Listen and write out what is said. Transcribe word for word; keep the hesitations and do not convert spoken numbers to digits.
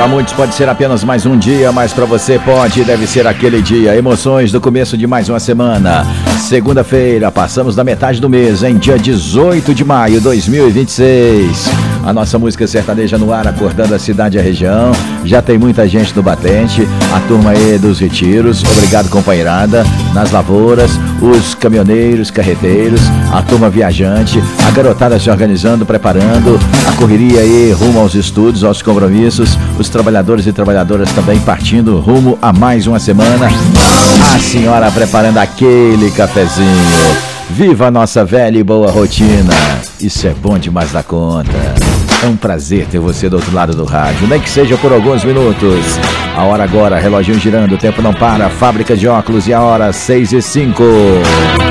Para muitos pode ser apenas mais um dia, mas para você pode e deve ser aquele dia. Emoções do começo de mais uma semana. Segunda-feira, passamos da metade do mês, em dia dezoito de maio de dois mil e vinte e seis. A nossa música sertaneja no ar, acordando a cidade e a região. Já tem muita gente no batente, a turma aí dos retiros, obrigado companheirada, nas lavouras, os caminhoneiros, carreteiros, a turma viajante, a garotada se organizando, preparando, a correria aí rumo aos estudos, aos compromissos, os trabalhadores e trabalhadoras também partindo rumo a mais uma semana. A senhora preparando aquele cafezinho. Viva a nossa velha e boa rotina. Isso é bom demais da conta. É um prazer ter você do outro lado do rádio, nem que seja por alguns minutos. A hora agora, reloginho girando, o tempo não para, fábrica de óculos e a hora seis e cinco.